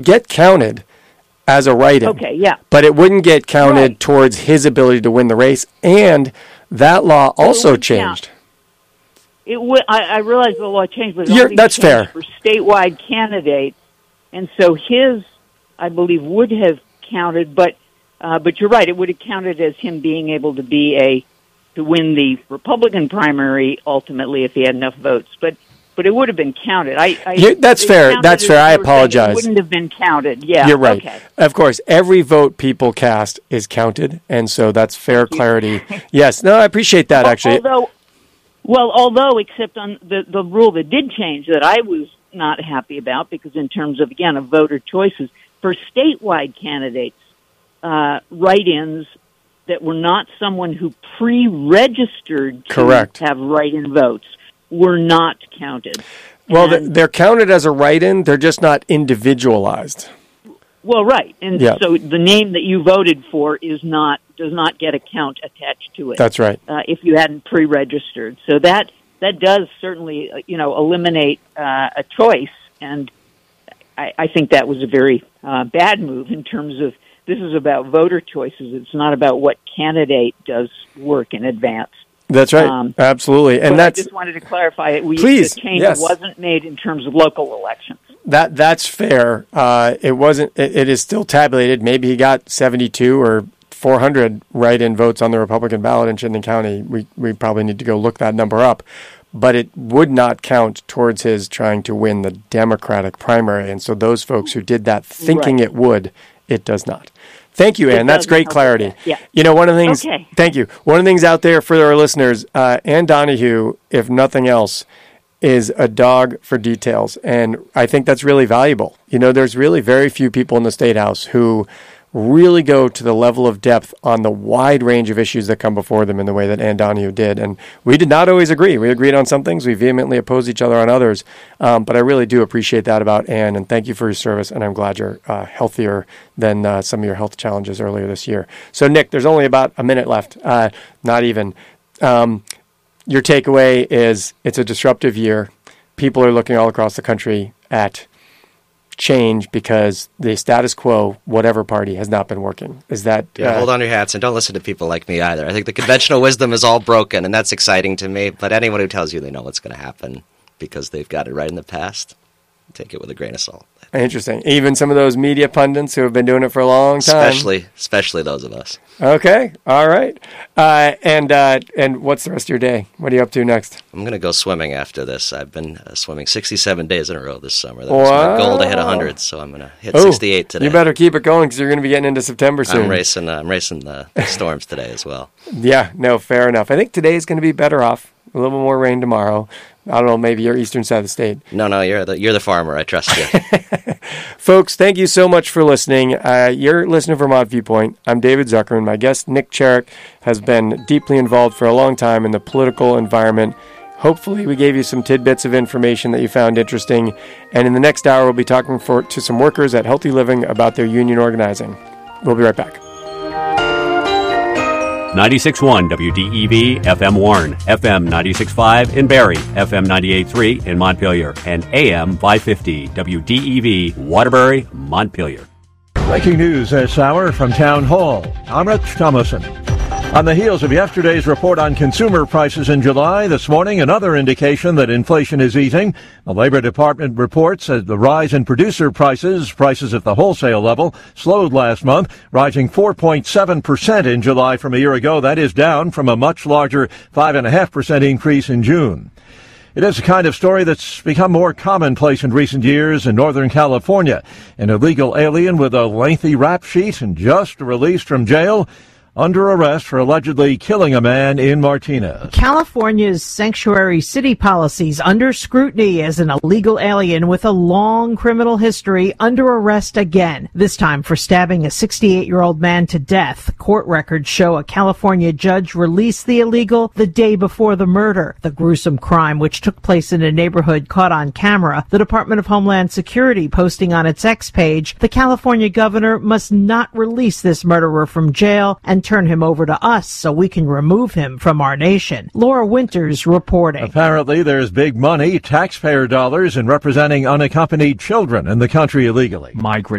get counted as a write-in. Okay, yeah. But it wouldn't get counted towards his ability to win the race. And that law also changed. It would. I realize the law changed, but it that's fair for statewide candidates, and so his, I believe, would have counted. But you're right; it would have counted as him being able to to win the Republican primary ultimately if he had enough votes. But it would have been counted. That's fair. That's fair. I apologize. It wouldn't have been counted. Yeah, you're right. Okay. Of course, every vote people cast is counted, and so that's fair clarity. Yes. No, I appreciate that. Actually, although except on the rule that did change that I was not happy about, because in terms of voter choices for statewide candidates, write-ins that were not someone who pre-registered to have write-in votes were not counted. Well, they're counted as a write-in. They're just not individualized. Well, right. And so the name that you voted for does not get a count attached to it. That's right. If you hadn't pre-registered. So that does certainly, eliminate a choice. And I think that was a very bad move in terms of this is about voter choices. It's not about what candidate does work in advance. That's right. Absolutely. And I just wanted to clarify it. The change wasn't made in terms of local elections. That's fair. It wasn't. It is still tabulated. Maybe he got 72 or 400 write-in votes on the Republican ballot in Chittenden County. We probably need to go look that number up. But it would not count towards his trying to win the Democratic primary. And so those folks who did that thinking it would, it does not. Thank you, Ann. That's great clarity. Yeah. One of the things. Okay. Thank you. One of the things out there for our listeners, Ann Donahue, if nothing else, is a dog for details, and I think that's really valuable. There's really very few people in the State House who really go to the level of depth on the wide range of issues that come before them in the way that Ann Donahue did. And we did not always agree. We agreed on some things. We vehemently opposed each other on others. But I really do appreciate that about Ann, and thank you for your service, and I'm glad you're healthier than some of your health challenges earlier this year. So, Nick, there's only about a minute left, not even. Your takeaway is it's a disruptive year. People are looking all across the country at change because the status quo, whatever party, has not been working. Is that... hold on your hats and don't listen to people like me either. I think the conventional wisdom is all broken, and that's exciting to me. But anyone who tells you they know what's going to happen because they've got it right in the past, take it with a grain of salt. Interesting. Even some of those media pundits who have been doing it for a long time. Especially those of us. Okay. All right. And what's the rest of your day? What are you up to next? I'm going to go swimming after this. I've been swimming 67 days in a row this summer. That was my goal to hit 100, so I'm going to hit 68 today. You better keep it going because you're going to be getting into September soon. I'm racing the storms today as well. Yeah. No, fair enough. I think today is going to be better off. A little more rain tomorrow. I don't know, maybe you're eastern side of the state. No, you're the farmer. I trust you. Folks, thank you so much for listening. You're listening to Vermont Viewpoint. I'm David Zuckerman. My guest, Nick Cherrick, has been deeply involved for a long time in the political environment. Hopefully, we gave you some tidbits of information that you found interesting. And in the next hour, we'll be talking to some workers at Healthy Living about their union organizing. We'll be right back. 96.1 WDEV FM Warren, FM 96.5 in Barrie, FM 98.3 in Montpelier, and AM 550 WDEV Waterbury, Montpelier. Breaking news this hour from Town Hall. I'm Rich Thomason. On the heels of yesterday's report on consumer prices in July, this morning another indication that inflation is easing. The Labor Department reports that the rise in producer prices at the wholesale level, slowed last month, rising 4.7% in July from a year ago. That is down from a much larger 5.5% increase in June. It is a kind of story that's become more commonplace in recent years in Northern California. An illegal alien with a lengthy rap sheet and just released from jail, under arrest for allegedly killing a man in Martinez. California's sanctuary city policies under scrutiny as an illegal alien with a long criminal history under arrest again, this time for stabbing a 68-year-old man to death. Court records show a California judge released the illegal the day before the murder. The gruesome crime, which took place in a neighborhood caught on camera, the Department of Homeland Security posting on its X page, the California governor must not release this murderer from jail and and turn him over to us so we can remove him from our nation. Laura Winters reporting. Apparently, there's big money, taxpayer dollars, in representing unaccompanied children in the country illegally. Migrant